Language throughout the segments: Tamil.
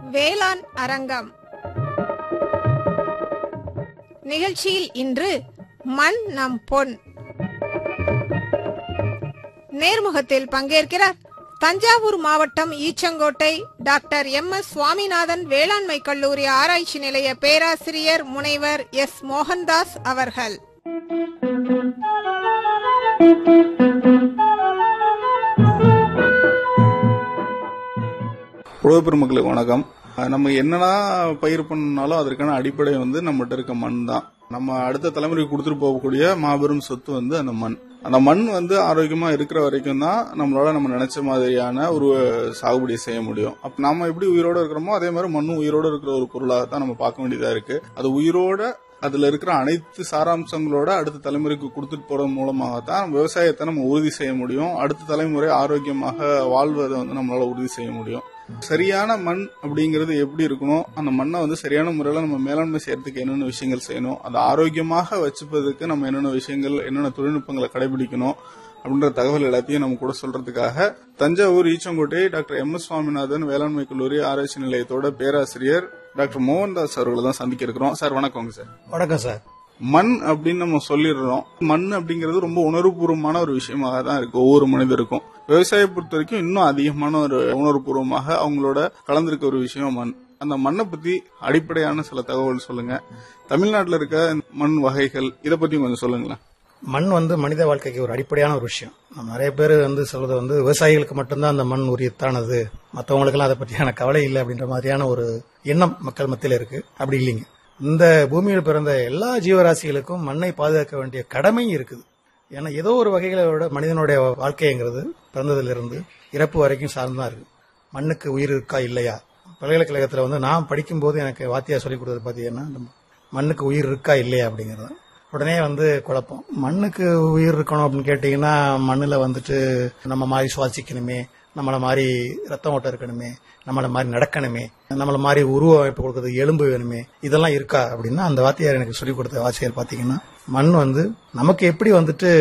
வேளாண் அரங்கம் நிகழ்ச்சியில் இன்று மண் நம் பொன் நேர்முகத்தில் பங்கேற்கிறார் தஞ்சாவூர் மாவட்டம் ஈச்சங்கோட்டை டாக்டர் எம்.எஸ். சுவாமிநாதன் வேளாண்மை கல்லூரி ஆராய்ச்சி நிலைய பேராசிரியர் முனைவர் எஸ். மோகன்தாஸ் அவர்கள். உழவு பெருமக்களுக்கு வணக்கம். நம்ம என்னன்னா பயிர் பண்ணாலும் அதற்கான அடிப்படை நம்மகிட்ட இருக்க மண் தான். நம்ம அடுத்த தலைமுறைக்கு கொடுத்துட்டு போகக்கூடிய மாபெரும் சொத்து அந்த மண். அந்த மண் ஆரோக்கியமா இருக்கிற வரைக்கும் தான் நம்மளால நம்ம நினைச்ச மாதிரியான ஒரு சாகுபடியை செய்ய முடியும். அப்ப நம்ம எப்படி உயிரோட இருக்கிறோமோ அதே மாதிரி மண்ணும் உயிரோட இருக்கிற ஒரு பொருளாகத்தான் நம்ம பார்க்க வேண்டியதா இருக்கு. அது உயிரோட அதுல இருக்கிற அனைத்து சாராம்சங்களோட அடுத்த தலைமுறைக்கு கொடுத்துட்டு போறது மூலமாகத்தான் விவசாயத்தை நம்ம உறுதி செய்ய முடியும். அடுத்த தலைமுறை ஆரோக்கியமாக வாழ்வதை நம்மளால உறுதி செய்ய முடியும். சரியான மண் அப்படிங்கிறது எப்படி இருக்கணும், அந்த மண்ணை சரியான முறையில நம்ம மேலாண்மை செய்யறதுக்கு என்னென்ன விஷயங்கள் செய்யணும், அதை ஆரோக்கியமாக வச்சுப்பதற்கு நம்ம என்னென்ன விஷயங்கள் என்னென்ன தொழில்நுட்பங்களை கடைபிடிக்கணும் அப்படின்ற தகவல் எல்லாத்தையும் நம்ம கூட சொல்றதுக்காக தஞ்சாவூர் ஈச்சங்கோட்டை டாக்டர் எம்.எஸ். சுவாமிநாதன் வேளாண்மை கல்லூரி ஆராய்ச்சி நிலையத்தோட பேராசிரியர் டாக்டர் மோகன்தாஸ் அவர்களை தான் சந்திக்க இருக்கிறோம். சார் வணக்கங்க. சார் வணக்கம் சார். மண் அப்படின்னு நம்ம சொல்லிடுறோம். மண் அப்படிங்கிறது ரொம்ப உணர்வுபூர்வமான ஒரு விஷயமாக தான் இருக்கு ஒவ்வொரு மனிதருக்கும். விவசாயம் பொறுத்த வரைக்கும் இன்னும் அதிகமான ஒரு உணர்வுபூர்வமாக அவங்களோட கலந்திருக்க ஒரு விஷயம் மண். அந்த மண்ணை பத்தி அடிப்படையான சில தகவல் சொல்லுங்க. தமிழ்நாட்டில் இருக்க மண் வகைகள் இதை பத்தி கொஞ்சம் சொல்லுங்களேன். மண் மனித வாழ்க்கைக்கு ஒரு அடிப்படையான ஒரு விஷயம். நம்ம நிறைய பேர் சொல்றது விவசாயிகளுக்கு மட்டும்தான் அந்த மண் உரியத்தானது, மற்றவங்களுக்கெல்லாம் அதை பற்றியான கவலை இல்லை அப்படின்ற மாதிரியான ஒரு எண்ணம் மக்கள் மத்தியில் இருக்கு. அப்படி இல்லைங்க. இந்த பூமியில் பிறந்த எல்லா ஜீவராசிகளுக்கும் மண்ணை பாதுகாக்க வேண்டிய கடமை இருக்குது. ஏன்னா ஏதோ ஒரு வகைகளோட மனிதனுடைய வாழ்க்கைங்கிறது பிறந்ததிலிருந்து இறப்பு வரைக்கும் சார்ந்துதான் இருக்கு. மண்ணுக்கு உயிர் இருக்கா இல்லையா? பல்கலைக்கழகத்தில் நான் படிக்கும் போது எனக்கு வாத்தியார் சொல்லிக் கொடுத்தது பார்த்தீங்கன்னா மண்ணுக்கு உயிர் இருக்கா இல்லையா அப்படிங்கறது. உடனே குழப்பம். மண்ணுக்கு உயிர் இருக்கணும் அப்படின்னு கேட்டீங்கன்னா மண்ணுல நம்ம மாதிரி சுவாசிக்கணுமே, நம்மள மாதிரி ரத்தம் ஓட்டம் இருக்கணுமே, நம்மள மாதிரி நடக்கணுமே, நம்மள மாதிரி உருவ அமைப்பு கொடுக்கறது எலும்பு வேணுமே, இதெல்லாம் இருக்கா அப்படின்னா அந்த வாத்தியார் எனக்கு சொல்லிக் கொடுத்த வாத்தியார் பாத்தீங்கன்னா மண் நமக்கு எப்படி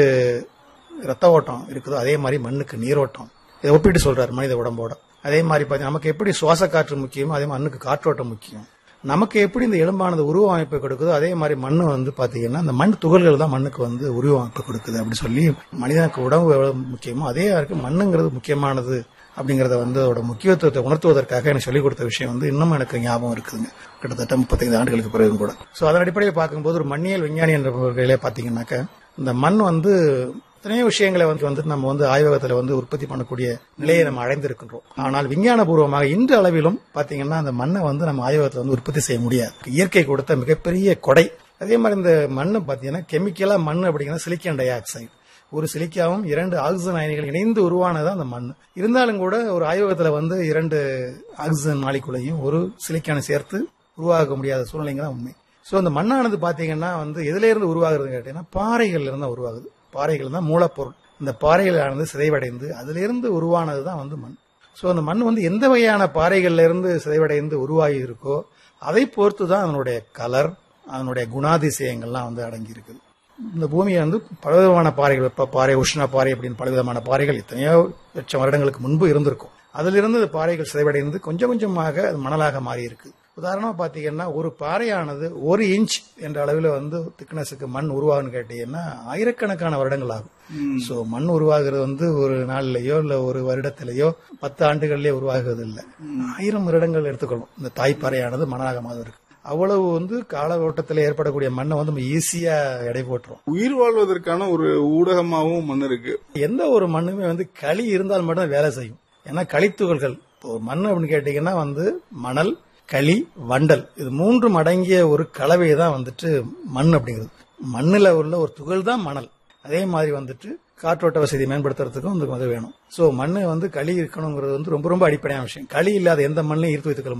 ரத்த ஓட்டம் இருக்குதோ அதே மாதிரி மண்ணுக்கு நீரோட்டம் இதை ஒப்பிட்டு சொல்றாரு மனித உடம்போட. அதே மாதிரி பாத்தீங்கன்னா நமக்கு எப்படி சுவாச காற்று முக்கியமோ அதே மாதிரி மண்ணுக்கு காற்றோட்டம் முக்கியம். நமக்கு எப்படி இந்த எலும்பானது உருவ அமைப்பு கொடுக்குதோ அதே மாதிரி மண்ணு பாத்தீங்கன்னா அந்த மண் துகள்கள் தான் மண்ணுக்கு உருவ அமைப்பு கொடுக்குது அப்படி சொல்லி மனிதனுக்கு உடம்பு எவ்வளவு முக்கியமோ அதே இருக்கு மண்ணுங்கிறது முக்கியமானது அப்படிங்கறத அதோட முக்கியத்துவத்தை உணர்த்துவதற்காக எனக்கு சொல்லிக் கொடுத்த விஷயம் இன்னும் எனக்கு ஞாபகம் இருக்குதுங்க. கிட்டத்தட்ட 35 ஆண்டுகளுக்கு பிறகு கூட. சோ அதன் அடிப்படையில் பார்க்கும்போது ஒரு மண்ணியல் விஞ்ஞானி என்ற வகையிலே பாத்தீங்கன்னாக்க இந்த மண் எத்தனையோ விஷயங்களை நம்ம ஆய்வகத்தில் உற்பத்தி பண்ணக்கூடிய நிலையை நம்ம அடைந்திருக்கின்றோம். ஆனால் விஞ்ஞான பூர்வமாக இன்று அளவிலும் பாத்தீங்கன்னா அந்த மண்ணை நம்ம ஆய்வகத்தில் உற்பத்தி செய்ய முடியாது. இயற்கை கொடுத்த மிகப்பெரிய கொடை. அதே மாதிரி இந்த மண்ணு பாத்தீங்கன்னா கெமிக்கலா மண் அப்படிங்கன்னா சிலிக்கான் டை ஆக்சைடு, ஒரு சிலிக்காவும் 2 ஆக்சிஜன் அயனிகள் இணைந்து உருவானதான் அந்த மண். இருந்தாலும் கூட ஒரு ஆய்வகத்தில் 2 ஆக்சிஜன் மாலிகுலையும் ஒரு சிலிக்கானை சேர்த்து உருவாக்க முடியாத சூழ்நிலைங்க உண்மை. சோ அந்த மண்ணானது பாத்தீங்கன்னா எதுல இருந்து உருவாகுறது கேட்டீங்கன்னா பாறைகள்ல இருந்து உருவாகுது. பாறைகள் தான் மூலப்பொருள். இந்த பாறைகளானது சிதைவடைந்து அதுல இருந்து உருவானதுதான் மண். சோ அந்த மண் எந்த வகையான பாறைகள்ல இருந்து சிதைவடைந்து உருவாகி இருக்கோ அதை பொறுத்துதான் அதனுடைய கலர், அதனுடைய குணாதிசயங்கள்லாம் அடங்கி இருக்குது. இந்த பூமியை பலவிதமான பாறைகள், வெப்ப பாறை, உஷ்ண பாறை அப்படின்னு பலவிதமான பாறைகள் எத்தனையோ லட்சம் வருடங்களுக்கு முன்பு இருந்திருக்கும். அதிலிருந்து பாறைகள் சிதைவடைந்து கொஞ்சம் கொஞ்சமாக அது மணலாக மாறி இருக்கு. உதாரணமா பாத்தீங்கன்னா ஒரு பாறையானது 1 இன்ச் என்ற அளவில் திக்னஸுக்கு மண் உருவாகுன்னு கேட்டீங்கன்னா ஆயிரக்கணக்கான வருடங்கள் ஆகும். சோ மண் உருவாகிறது ஒரு நாள்லயோ இல்ல ஒரு வருடத்திலேயோ 10 ஆண்டுகள்லயே உருவாகுறது இல்ல, 1000 வருடங்கள் எடுத்துக்கணும் இந்த தாய்ப்பாறையானது மணலாக மாறுவதற்கு. அவ்வளவு கால ஓட்டத்தில் ஏற்படக்கூடிய மண்ணை நம்ம ஈஸியா எடை போட்டுரும். உயிர் வாழ்வதற்கான ஒரு ஊடகமாகவும் மண் இருக்கு. எந்த ஒரு மண்ணுமே களி இருந்தால் மட்டும் வேலை செய்யும். ஏன்னா களித்துகள்கள் மண் அப்படின்னு கேட்டீங்கன்னா மணல், களி, வண்டல் இது 3 அடங்கிய ஒரு கலவை தான் மண் அப்படிங்கிறது. மண்ணுல உள்ள ஒரு துகள் தான் மணல். அதே மாதிரி காற்றோட்ட வசதி மேம்படுத்துறதுக்கும் அது வேணும். சோ மண்ணு களி இருக்கணுங்கிறது ரொம்ப ரொம்ப அடிப்படையான விஷயம். களி இல்லாத எந்த மண்ணையும் ஈர்த்து வைத்துக்கொள்ள